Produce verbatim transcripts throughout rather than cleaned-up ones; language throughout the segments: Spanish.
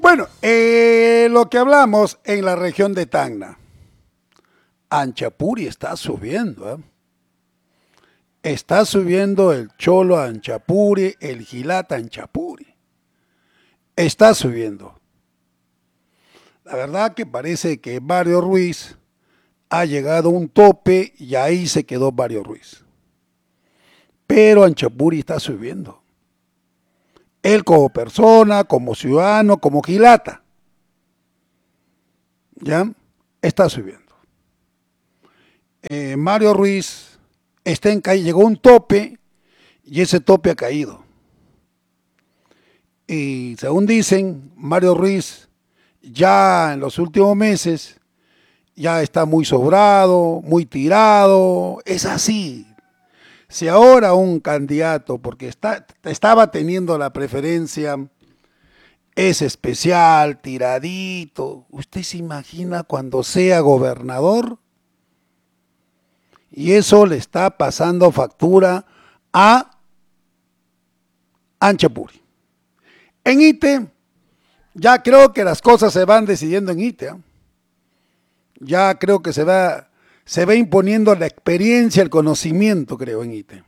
Bueno, eh, lo que hablamos en la región de Tacna. Anchapuri está subiendo, ¿eh? Está subiendo el Cholo Anchapuri, el Gilata Anchapuri. Está subiendo. La verdad que parece que Mario Ruiz ha llegado a un tope y ahí se quedó Mario Ruiz. Pero Anchapuri está subiendo. Él como persona, como ciudadano, como Gilata, ¿ya? Está subiendo. Eh, Mario Ruiz está en caída, llegó a un tope y ese tope ha caído. Y según dicen, Mario Ruiz ya en los últimos meses ya está muy sobrado, muy tirado. Es así. Si ahora un candidato, porque está, estaba teniendo la preferencia, es especial, tiradito, ¿usted se imagina cuando sea gobernador? Y eso le está pasando factura a Anchapuri. En Ite, ya creo que las cosas se van decidiendo en Ite. ¿eh? Ya creo que se va, se va imponiendo la experiencia, el conocimiento, creo, en Ite.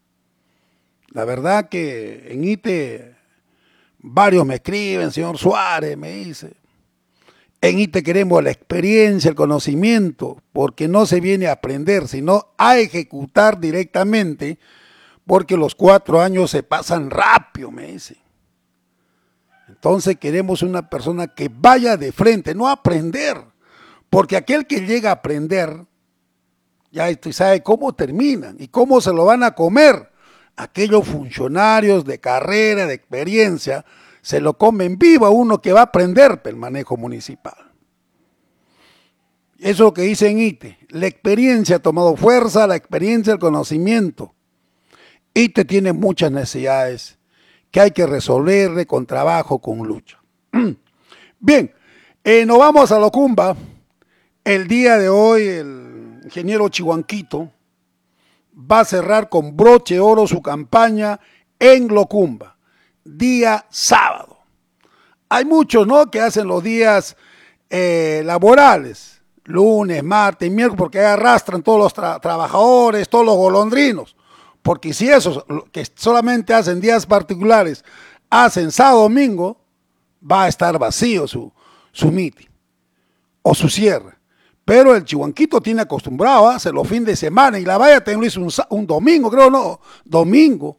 La verdad que en Ite varios me escriben, señor Suárez, me dice. En Ite queremos la experiencia, el conocimiento, porque no se viene a aprender, sino a ejecutar directamente, porque los cuatro años se pasan rápido, me dice. Entonces queremos una persona que vaya de frente, no a aprender, porque aquel que llega a aprender, ya usted sabe cómo terminan y cómo se lo van a comer. Aquellos funcionarios de carrera, de experiencia, se lo comen vivo a uno que va a aprender el manejo municipal. Eso es lo que dice en Ite. La experiencia ha tomado fuerza, la experiencia, el conocimiento. Ite tiene muchas necesidades que hay que resolverle con trabajo, con lucha. Bien, eh, nos vamos a Locumba. El día de hoy el ingeniero Chihuanquito va a cerrar con broche de oro su campaña en Locumba, día sábado. Hay muchos, ¿no?, que hacen los días eh, laborales, lunes, martes, miércoles, porque arrastran todos los tra trabajadores, todos los golondrinos. Porque si esos que solamente hacen días particulares hacen sábado, domingo, va a estar vacío su, su meeting o su cierre. Pero el Chihuanquito tiene acostumbrado a hacerlo fin de semana y la valla también lo hizo un, un domingo, creo, no, domingo.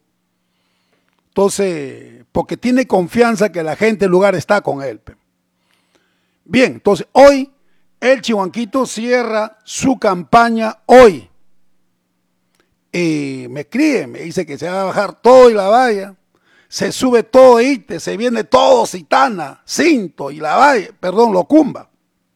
Entonces, porque tiene confianza que la gente del lugar está con él. Bien, entonces hoy el Chihuanquito cierra su campaña hoy. Y me escribe, me dice que se va a bajar todo y la valla, se sube todo Ite, se viene todo Citana, Cinto y la valla, perdón, Locumba.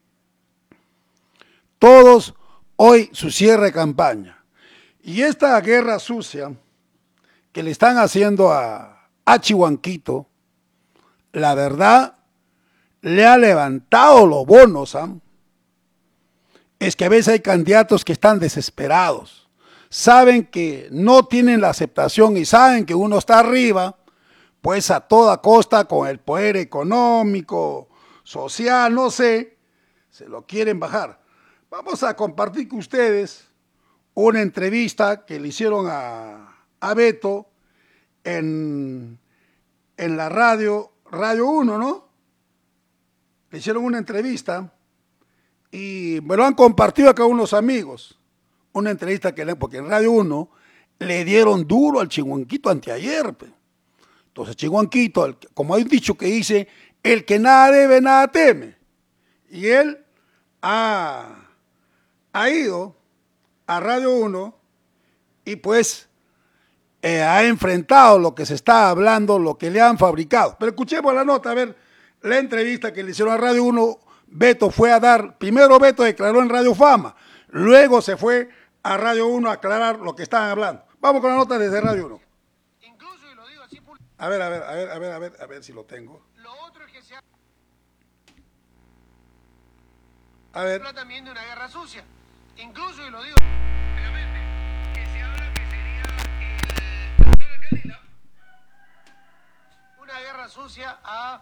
Todos hoy su cierre de campaña. Y esta guerra sucia que le están haciendo a, a Chihuanquito, la verdad, le ha levantado los bonos. ¿eh? Es que a veces hay candidatos que están desesperados. Saben que no tienen la aceptación y saben que uno está arriba, pues a toda costa con el poder económico, social, no sé, se lo quieren bajar. Vamos a compartir con ustedes una entrevista que le hicieron a, a Beto en, en la radio, Radio uno, ¿no? Le hicieron una entrevista y me lo han compartido acá unos amigos. Una entrevista que le, porque en Radio uno le dieron duro al Chihuanquito anteayer. Pues. Entonces Chihuanquito, como hay un dicho que dice, el que nada debe, nada teme. Y él ha, ha ido a Radio uno y pues eh, ha enfrentado lo que se está hablando, lo que le han fabricado. Pero escuchemos la nota, a ver, la entrevista que le hicieron a Radio uno, Beto fue a dar, primero Beto declaró en Radio Fama, luego se fue a Radio uno a aclarar lo que estaban hablando. Vamos con la nota desde Radio uno. Incluso, y lo digo así, a ver, a ver, a ver, a ver, a ver, a ver si lo tengo. Lo otro es que se a ver. habla también de una guerra sucia. Incluso, y lo digo, que se habla que sería el, una guerra sucia a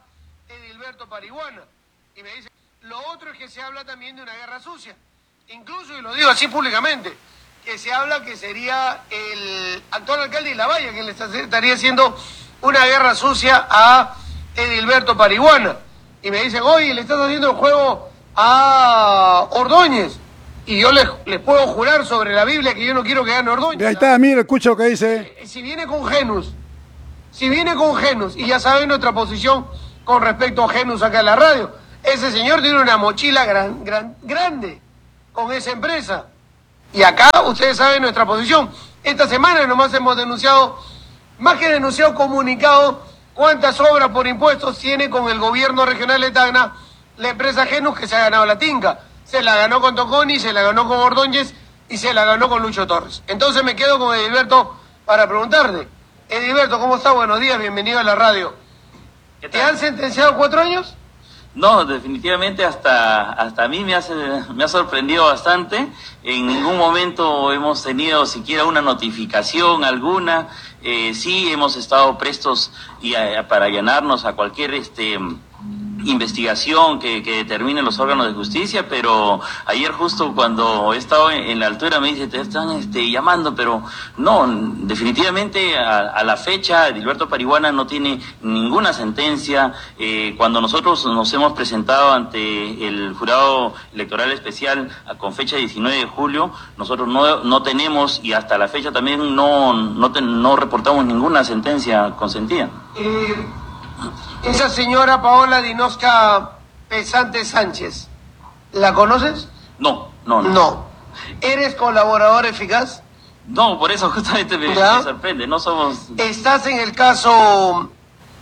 Edilberto Parihuana. Y me dice, lo otro es que se habla también de una guerra sucia. Incluso, y lo digo así públicamente, que se habla que sería el actual alcalde de La Valla quien le estaría haciendo una guerra sucia a Edilberto Parihuana. Y me dicen, oye, le estás haciendo el juego a Ordóñez. Y yo les, les puedo jurar sobre la Biblia que yo no quiero que gane Ordóñez. Y ahí está, mira, escucha lo que dice. Si viene con Genus, si viene con Genus, y ya saben nuestra posición con respecto a Genus acá en la radio, ese señor tiene una mochila gran, gran, grande con esa empresa. Y acá ustedes saben nuestra posición. Esta semana nomás hemos denunciado, más que denunciado, comunicado cuántas obras por impuestos tiene con el gobierno regional de Tacna la empresa Genus, que se ha ganado la tinca. Se la ganó con Toconi, se la ganó con Ordóñez y se la ganó con Lucho Torres. Entonces me quedo con Edilberto para preguntarte. Edilberto, ¿cómo estás? Buenos días, bienvenido a la radio. ¿Te han sentenciado cuatro años? No, definitivamente hasta hasta a mí me, hace, me ha sorprendido bastante. En ningún momento hemos tenido siquiera una notificación alguna. Eh, sí, hemos estado prestos y a, para allanarnos a cualquier este investigación que, que determinen los órganos de justicia, pero ayer justo cuando he estado en, en la altura me dice, te están este, llamando, pero no, definitivamente a, a la fecha Edilberto Parihuana no tiene ninguna sentencia. Eh, cuando nosotros nos hemos presentado ante el jurado electoral especial con fecha diecinueve de julio, nosotros no, no tenemos, y hasta la fecha también no, no, ten, no reportamos ninguna sentencia consentida. Eh... Esa señora Paola Dinosca Pesante Sánchez, ¿la conoces? No, no, no. No. ¿Eres colaborador eficaz? No, por eso justamente me, me sorprende, no somos... ¿Estás en el caso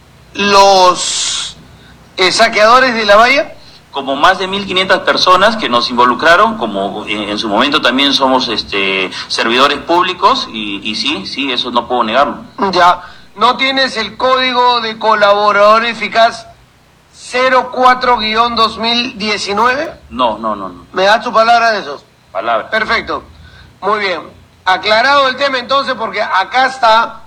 los eh, saqueadores de La Valla? Como más de mil quinientas personas que nos involucraron, como en, en su momento también somos este servidores públicos, y, y sí, sí, eso no puedo negarlo. Ya. ¿No tienes el código de colaborador eficaz cero cuatro guión dos mil diecinueve? No, no, no, no. ¿Me das tu palabra de esos? Palabra. Perfecto. Muy bien. Aclarado el tema entonces, porque acá está,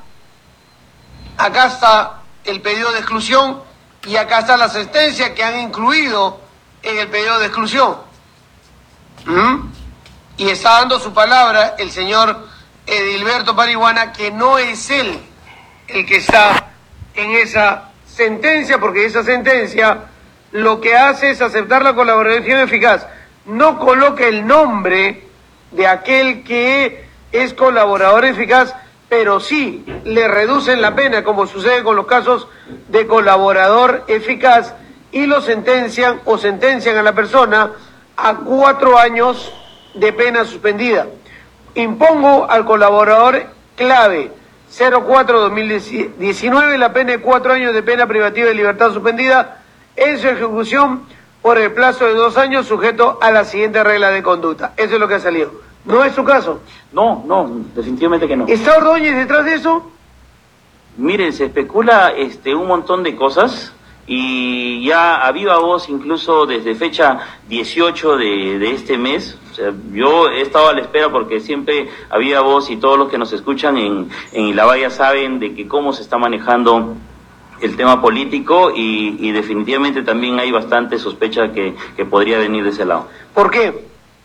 acá está el pedido de exclusión y acá está la sentencia que han incluido en el pedido de exclusión. ¿Mm? Y está dando su palabra el señor Edilberto Parihuana, que no es él el que está en esa sentencia, porque esa sentencia lo que hace es aceptar la colaboración eficaz. No coloca el nombre de aquel que es colaborador eficaz, pero sí le reducen la pena, como sucede con los casos de colaborador eficaz, y lo sentencian o sentencian a la persona a cuatro años de pena suspendida. Impongo al colaborador clave cero cuatro dos mil diecinueve la pena de cuatro años de pena privativa de libertad suspendida en su ejecución por el plazo de dos años, sujeto a la siguiente regla de conducta. Eso es lo que ha salido. ¿No es su caso? No, no, definitivamente que no. ¿Está Ordóñez detrás de eso? Mire, se especula este un montón de cosas, y ya a viva voz, incluso desde fecha dieciocho de, de este mes. O sea, yo he estado a la espera porque siempre a viva voz, y todos los que nos escuchan en, en La Valla saben de que cómo se está manejando el tema político, y, y definitivamente también hay bastante sospecha que, que podría venir de ese lado. ¿Por qué?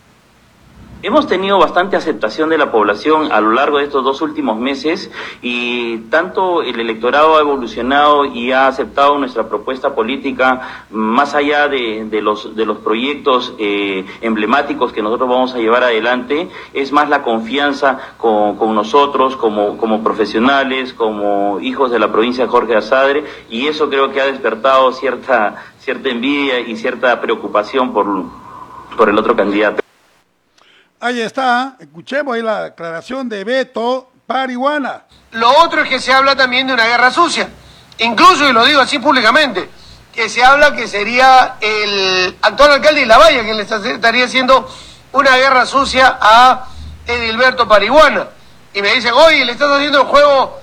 Hemos tenido bastante aceptación de la población a lo largo de estos dos últimos meses, y tanto el electorado ha evolucionado y ha aceptado nuestra propuesta política, más allá de, de los de los proyectos eh, emblemáticos que nosotros vamos a llevar adelante. Es más la confianza con, con nosotros como, como profesionales, como hijos de la provincia de Jorge Asadre, y eso creo que ha despertado cierta, cierta envidia y cierta preocupación por, por el otro candidato. Ahí está, escuchemos ahí la aclaración de Beto Parihuana. Lo otro es que se habla también de una guerra sucia. Incluso, y lo digo así públicamente, que se habla que sería el actual alcalde de La Valla quien le estaría haciendo una guerra sucia a Edilberto Parihuana. Y me dicen, oye, le estás haciendo el juego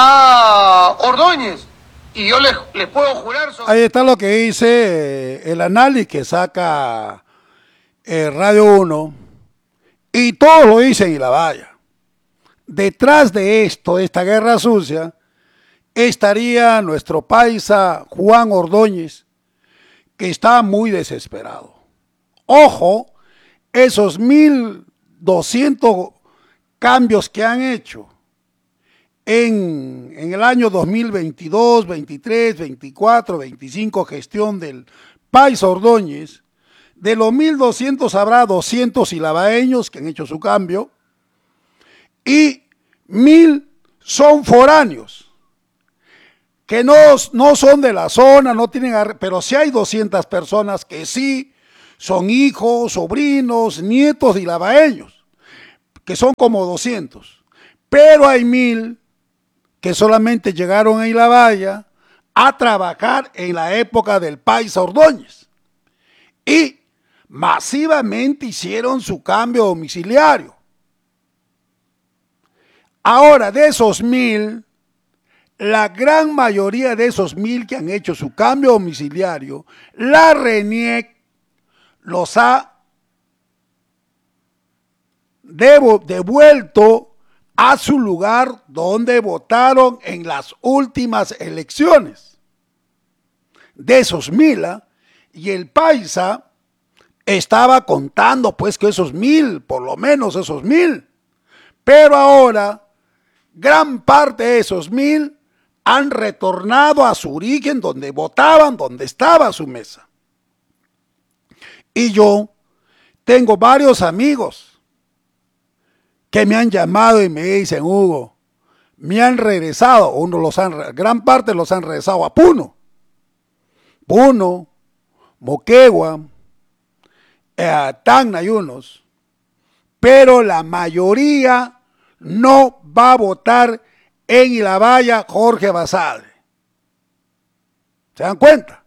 a Ordóñez. Y yo les, les puedo jurar sobre... Ahí está lo que dice eh, el análisis que saca eh, Radio uno. Y todos lo dicen y La Valla. Detrás de esto, de esta guerra sucia, estaría nuestro paisa Juan Ordóñez, que está muy desesperado. Ojo, esos mil doscientos cambios que han hecho en, en el año dos mil veintidós, veintitrés, veinticuatro, veinticinco, gestión del País Ordóñez, de los mil doscientos habrá doscientos ilabaeños que han hecho su cambio y mil son foráneos, que no, no son de la zona, no tienen, pero sí hay doscientas personas que sí son hijos, sobrinos, nietos de ilabaeños, que son como doscientos, pero hay mil que solamente llegaron a Ilabaya a trabajar en la época del País Ordóñez y masivamente hicieron su cambio domiciliario. Ahora, de esos mil, la gran mayoría de esos mil que han hecho su cambio domiciliario, la RENIEC los ha devuelto a su lugar donde votaron en las últimas elecciones. De esos mil, ¿eh? Y el Paisa estaba contando pues que esos mil, por lo menos esos mil, pero ahora gran parte de esos mil han retornado a su origen donde votaban, donde estaba su mesa. Y yo tengo varios amigos que me han llamado y me dicen, Hugo, me han regresado, uno los han, gran parte los han regresado a Puno, Puno, Moquegua, eh, Tacna y unos, pero la mayoría no va a votar en Ilabaya Jorge Basadre. ¿Se dan cuenta?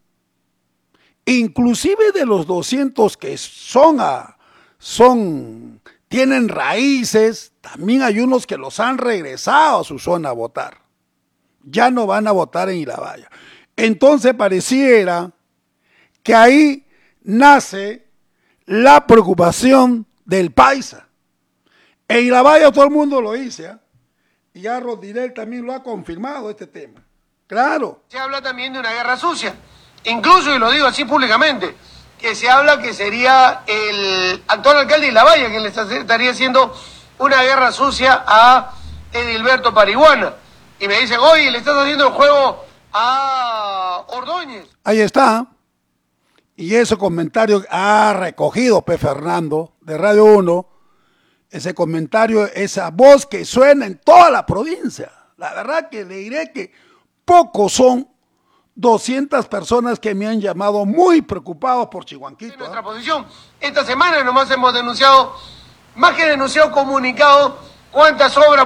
Inclusive de los doscientos que son, a, son tienen raíces, también hay unos que los han regresado a su zona a votar. Ya no van a votar en Ilabaya. Entonces pareciera que ahí nace la preocupación del Paisa. En Ilabaya todo el mundo lo dice, ¿eh? Y ya Rodinel también lo ha confirmado este tema. Claro. Se habla también de una guerra sucia. Incluso, y lo digo así públicamente, que se habla que sería el actual alcalde de Ilabaya quien le estaría haciendo una guerra sucia a Edilberto Parihuana. Y me dicen, oye, le estás haciendo el juego a Ordóñez. Ahí está. Y ese comentario ha recogido P. Fernando de Radio uno. Ese comentario, esa voz que suena en toda la provincia. La verdad que le diré que pocos son doscientas personas que me han llamado muy preocupados por Chihuanquito. En nuestra ¿eh? posición, esta semana nomás hemos denunciado, más que denunciado, comunicado cuántas obras